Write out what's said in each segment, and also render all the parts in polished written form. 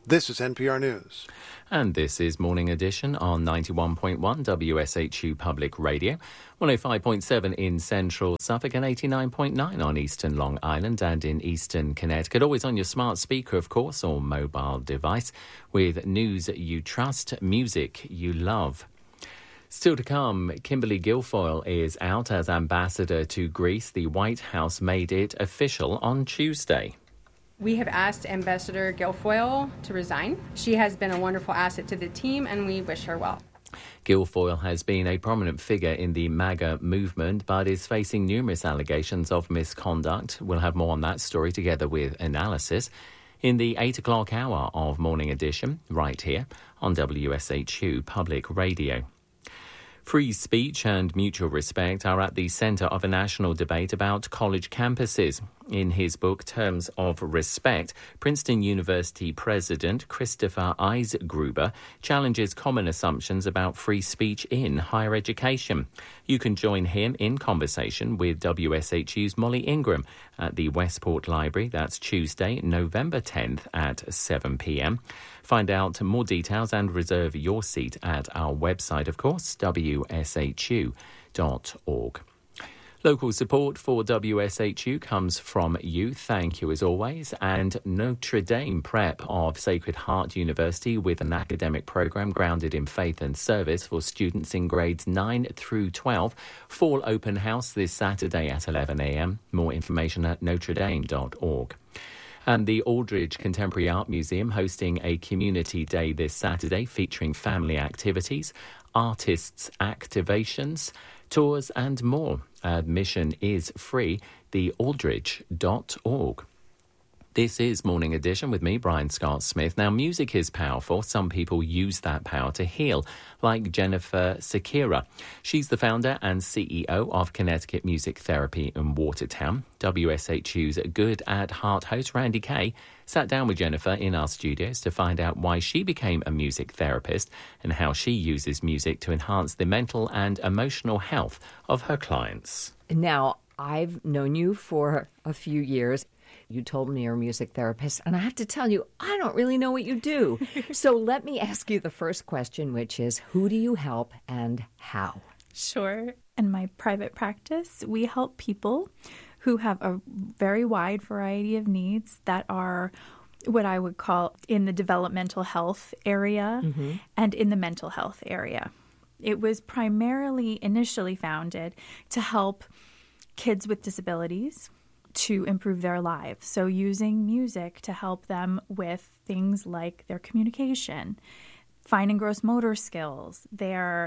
This is NPR News. And this is Morning Edition on 91.1 WSHU Public Radio, 105.7 in central Suffolk and 89.9 on eastern Long Island and in eastern Connecticut. Always on your smart speaker, of course, or mobile device with news you trust, music you love. Still to come, Kimberly Guilfoyle is out as ambassador to Greece. The White House made it official on Tuesday. We have asked Ambassador Guilfoyle to resign. She has been a wonderful asset to the team, and we wish her well. Guilfoyle has been a prominent figure in the MAGA movement, but is facing numerous allegations of misconduct. We'll have more on that story together with analysis in the 8 o'clock hour of Morning Edition, right here on WSHU Public Radio. Free speech and mutual respect are at the centre of a national debate about college campuses. In his book, Terms of Respect, Princeton University President Christopher Eisgruber challenges common assumptions about free speech in higher education. You can join him in conversation with WSHU's Molly Ingram at the Westport Library. That's Tuesday, November 10th at 7 p.m. Find out more details and reserve your seat at our website, of course, wshu.org. Local support for WSHU comes from you. Thank you as always. And Notre Dame Prep of Sacred Heart University with an academic program grounded in faith and service for students in grades 9 through 12. Fall open house this Saturday at 11 a.m. More information at notredame.org. And the Aldridge Contemporary Art Museum hosting a community day this Saturday featuring family activities, artists' activations, tours and more. Admission is free, thealdridge.org. This is Morning Edition with me, Brian Scott Smith. Now, music is powerful. Some people use that power to heal, like Jennifer Sakira. She's the founder and CEO of Connecticut Music Therapy in Watertown. WSHU's Good at Heart host, Randy Kay, sat down with Jennifer in our studios to find out why she became a music therapist and how she uses music to enhance the mental and emotional health of her clients. Now, I've known you for a few years. You told me you're a music therapist, and I have to tell you, I don't really know what you do. So let me ask you the first question, which is, who do you help and how? Sure. In my private practice, we help people who have a very wide variety of needs that are what I would call in the developmental health area and in the mental health area. It was primarily initially founded to help kids with disabilities to improve their lives. So using music to help them with things like their communication, fine and gross motor skills, their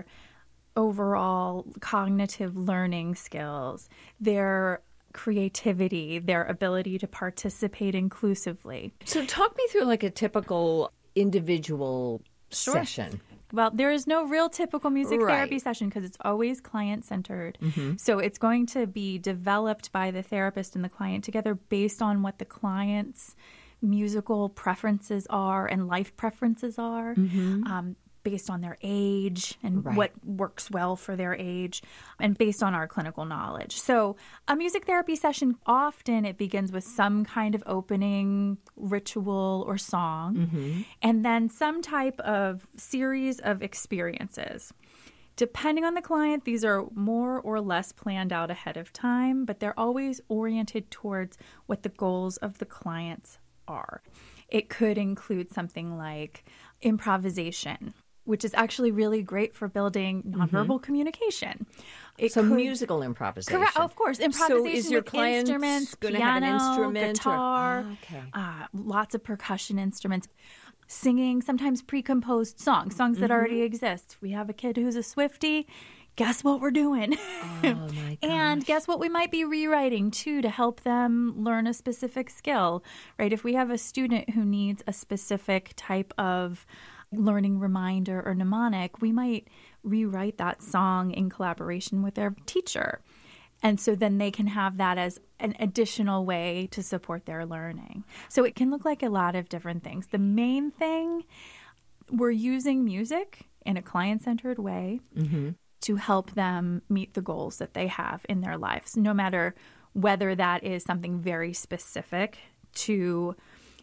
overall cognitive learning skills, their creativity, their ability to participate inclusively. So talk me through like a typical individual session. Well, there is no real typical music therapy session because it's always client-centered. So it's going to be developed by the therapist and the client together based on what the client's musical preferences are and life preferences are, based on their age and what works well for their age, and based on our clinical knowledge. So a music therapy session, often it begins with some kind of opening ritual or song, and then some type of series of experiences. Depending on the client, these are more or less planned out ahead of time, but they're always oriented towards what the goals of the clients are. It could include something like improvisation, which is actually really great for building nonverbal communication. Musical improvisation. Correct, of course. Improvisation so is your with client instruments, gonna piano, have an instrument guitar, lots of percussion instruments. Singing sometimes pre-composed songs that already exist. We have a kid who's a Swiftie. Guess what we're doing? Oh, my gosh. And guess what we might be rewriting, too, to help them learn a specific skill, right? If we have a student who needs a specific type of learning reminder or mnemonic, we might rewrite that song in collaboration with their teacher. And so then they can have that as an additional way to support their learning. So it can look like a lot of different things. The main thing, we're using music in a client-centered way to help them meet the goals that they have in their lives, no matter whether that is something very specific to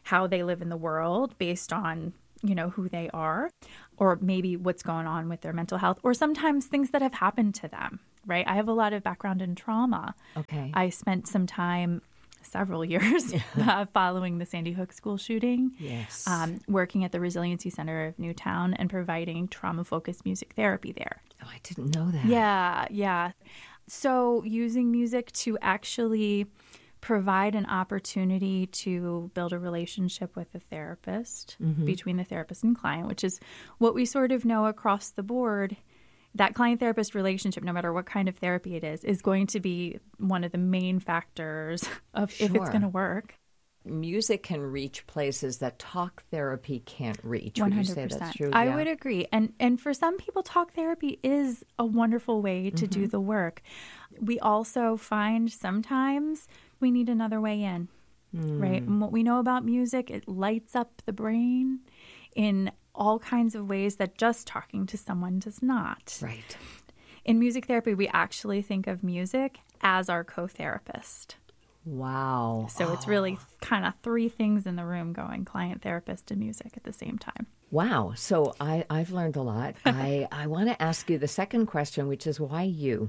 how they live in the world based on, who they are, or maybe what's going on with their mental health, or sometimes things that have happened to them, right? I have a lot of background in trauma. Okay. I spent some time, several years, following the Sandy Hook school shooting. Yes. Working at the Resiliency Center of Newtown and providing trauma-focused music therapy there. Oh, I didn't know that. Yeah. So using music to actually provide an opportunity to build a relationship with the therapist, between the therapist and client, which is what we sort of know across the board. That client-therapist relationship, no matter what kind of therapy it is going to be one of the main factors of if it's going to work. Music can reach places that talk therapy can't reach. 100%. Would you say that's true? I would agree. And for some people, talk therapy is a wonderful way to do the work. We also find sometimes we need another way in, right? And what we know about music, it lights up the brain in all kinds of ways that just talking to someone does not. Right. In music therapy, we actually think of music as our co-therapist. Wow. So it's really kind of three things in the room going, client, therapist, and music at the same time. Wow. So I've learned a lot. I want to ask you the second question, which is why you?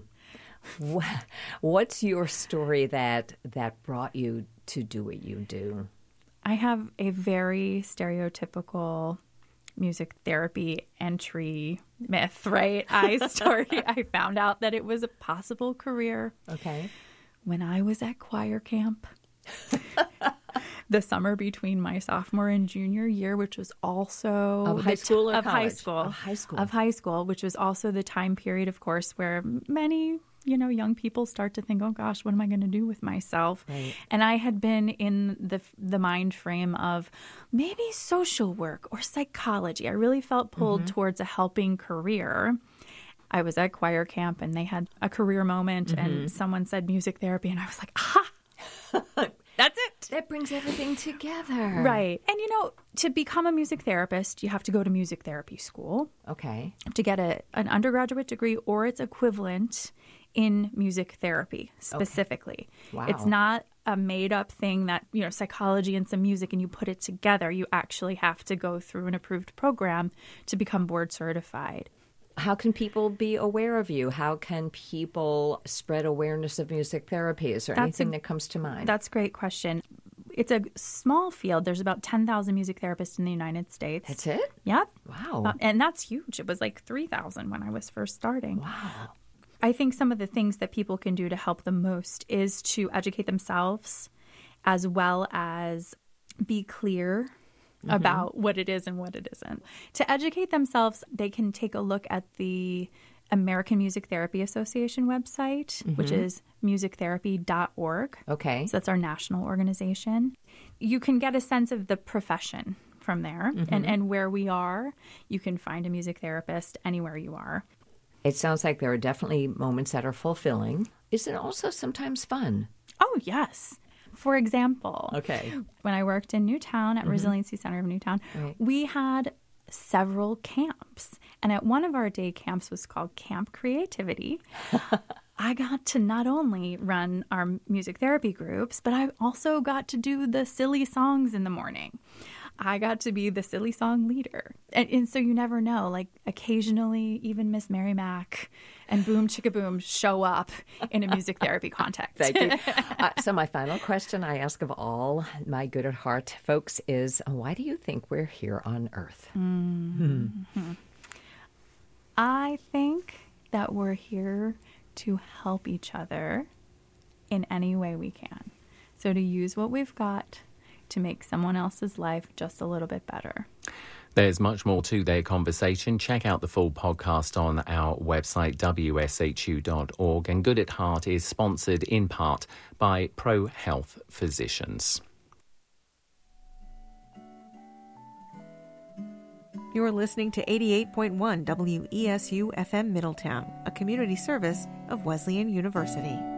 What's your story that brought you to do what you do? I have a very stereotypical music therapy entry myth, right? I found out that it was a possible career. Okay. When I was at choir camp, the summer between my sophomore and junior year, which was also of high school or of college? High school, which was also the time period, of course, where many young people start to think, oh gosh, what am I going to do with myself? Right. And I had been in the mind frame of maybe social work or psychology. I really felt pulled towards a helping career. I was at choir camp and they had a career moment and someone said music therapy and I was like, aha, that's it. That brings everything together. Right. And to become a music therapist, you have to go to music therapy school. Okay. To get an undergraduate degree or its equivalent in music therapy specifically. Okay. Wow. It's not a made-up thing that, psychology and some music and you put it together. You actually have to go through an approved program to become board certified. How can people be aware of you? How can people spread awareness of music therapy? Is there anything that comes to mind? That's a great question. It's a small field. There's about 10,000 music therapists in the United States. That's it? Yep. Wow. And that's huge. It was like 3,000 when I was first starting. Wow. I think some of the things that people can do to help the most is to educate themselves as well as be clear about what it is and what it isn't. To educate themselves, they can take a look at the American Music Therapy Association website, which is musictherapy.org. Okay. So that's our national organization. You can get a sense of the profession from there and where we are. You can find a music therapist anywhere you are. It sounds like there are definitely moments that are fulfilling. Is it also sometimes fun? Oh, yes. For example, when I worked in Newtown at Resiliency Center of Newtown, we had several camps. And at one of our day camps was called Camp Creativity. I got to not only run our music therapy groups, but I also got to do the silly songs in the morning. I got to be the silly song leader. And so you never know, like occasionally even Miss Mary Mac and Boom Chicka Boom show up in a music therapy context. Thank you. So my final question I ask of all my good at heart folks is, why do you think we're here on Earth? I think that we're here to help each other in any way we can. So to use what we've got to make someone else's life just a little bit better. There's much more to their conversation. Check out the full podcast on our website, wshu.org. And Good at Heart is sponsored in part by Pro Health Physicians. You're listening to 88.1 WESU FM Middletown, a community service of Wesleyan University.